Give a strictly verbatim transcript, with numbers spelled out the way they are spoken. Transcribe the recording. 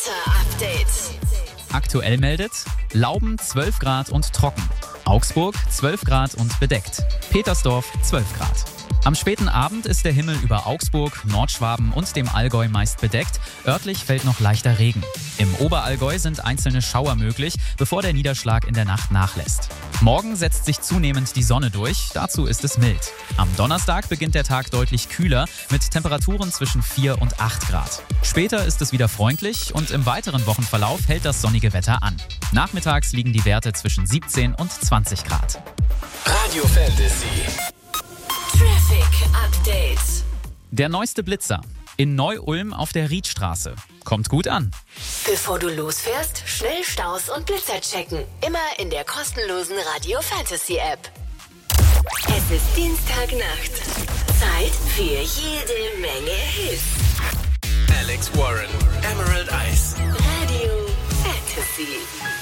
Wetter-Update. Aktuell meldet Lauben zwölf Grad und trocken. Augsburg zwölf Grad und bedeckt. Petersdorf zwölf Grad. Am späten Abend ist der Himmel über Augsburg, Nordschwaben und dem Allgäu meist bedeckt. Örtlich fällt noch leichter Regen. Im Oberallgäu sind einzelne Schauer möglich, bevor der Niederschlag in der Nacht nachlässt. Morgen setzt sich zunehmend die Sonne durch, dazu ist es mild. Am Donnerstag beginnt der Tag deutlich kühler mit Temperaturen zwischen vier und acht Grad. Später ist es wieder freundlich und im weiteren Wochenverlauf hält das sonnige Wetter an. Nachmittags liegen die Werte zwischen siebzehn und zwanzig Grad. Radio Fantasy. Traffic Update. Der neueste Blitzer. In Neu-Ulm auf der Riedstraße. Kommt gut an. Bevor du losfährst, schnell Staus und Blitzer checken. Immer in der kostenlosen Radio Fantasy App. Es ist Dienstagnacht. Zeit für jede Menge Hits. Alex Warren, Emerald Eyes. Radio Fantasy.